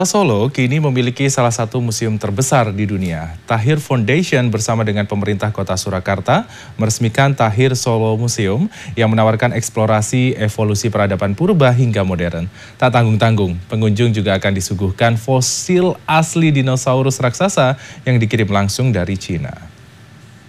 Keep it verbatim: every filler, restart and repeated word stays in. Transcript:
Kota Solo kini memiliki salah satu museum terbesar di dunia. Tahir Foundation bersama dengan pemerintah kota Surakarta meresmikan Tahir Solo Museum yang menawarkan eksplorasi evolusi peradaban purba hingga modern. Tak tanggung-tanggung, pengunjung juga akan disuguhkan fosil asli dinosaurus raksasa yang dikirim langsung dari Cina.